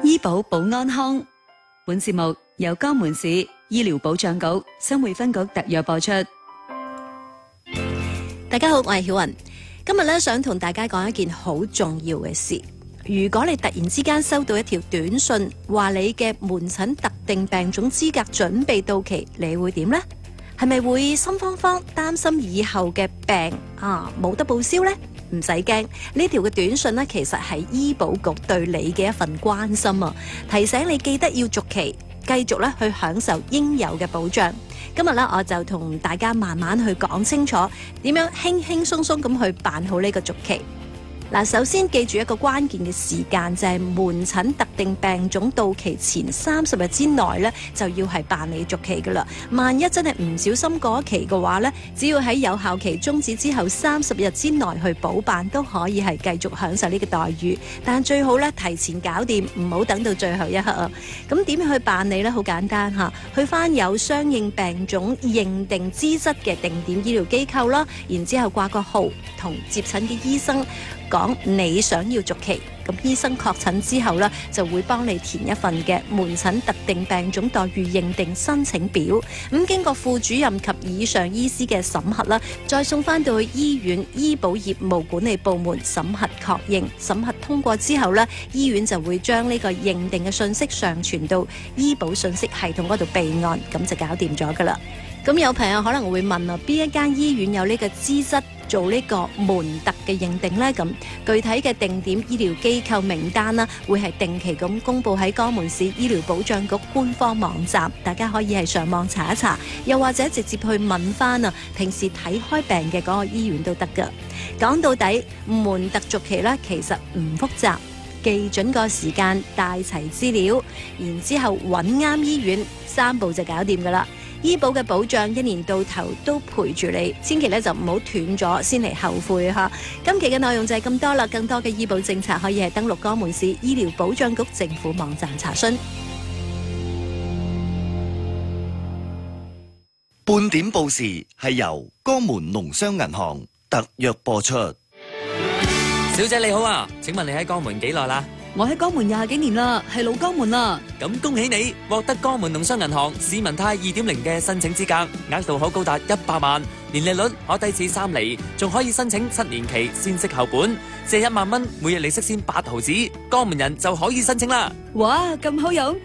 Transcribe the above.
醫保保安康。本節目由江門市醫療保障局、新會分局特約播出。 大家好，我係曉雲。今日咧想同大家講一件好重要嘅事。如果你突然之間收到一條短信，話你嘅門診特定病種資格準備到期，你會點呢？係咪會心慌慌，擔心以後嘅病冇得報銷呢？唔使驚，呢條嘅短信呢，其實係醫保局對你嘅一份關心啊，提醒你記得要續期，繼續咧去享受應有嘅保障。今日咧，我就同大家慢慢去講清楚，點樣輕輕鬆鬆咁去辦好呢個續期。嗱，首先記住一個關鍵嘅時間，就係門診特定病種到期前30日之內咧，就要係辦理續期噶啦。萬一真係唔小心過期嘅話咧，只要喺有效期終止之後30日之內去補辦，都可以係繼續享受呢個待遇。但最好咧提前搞掂，唔好等到最後一刻啊！咁點樣去辦理呢？好簡單嚇，去翻有相應病種認定資質嘅定點醫療機構啦，然之後掛個號，同接診嘅醫生講你想要續期，咁醫生確診之後呢，就會幫你填一份嘅門診特定病種待遇認定申請表，咁經過副主任及以上醫師嘅審核啦，再送翻到去醫院醫保業務管理部門審核確認，審核通過之後呢，醫院就會將呢個認定嘅信息上傳到醫保信息系統嗰度備案，咁就搞掂咗噶啦。咁有朋友可能會問啊，邊一間醫院有呢個資質做呢個門特嘅認定呢？咁具體嘅定點醫療機構名單啦，會係定期咁公布喺江門市醫療保障局官方網站，大家可以係上網查一查，又或者直接去問翻啊，平時睇開病嘅嗰個醫院都得噶。講到底，門特續期呢，其實唔複雜，記準個時間，帶齊資料，然之後揾啱醫院，3步就搞掂噶啦。醫保嘅保障一年到頭都陪住你，千祈咧就唔好斷咗先嚟後悔吓。今期嘅內容就係咁多啦，更多嘅醫保政策可以係登錄江門市醫療保障局政府網站查詢。 半點報時係由江門農商銀行特約播出。 小姐你好啊，請問你喺江門幾耐啦？ 我喺江門20幾年啦，係老江門啦。 咁恭喜你獲得江門農商銀行市民貸 2.0 嘅申請資格，額度可高達100萬，年利率可低至3厘，仲可以申請7年期先息後本，借1萬蚊，每日利息先8毫子，江門人就可以申請啦。 哇，咁好用！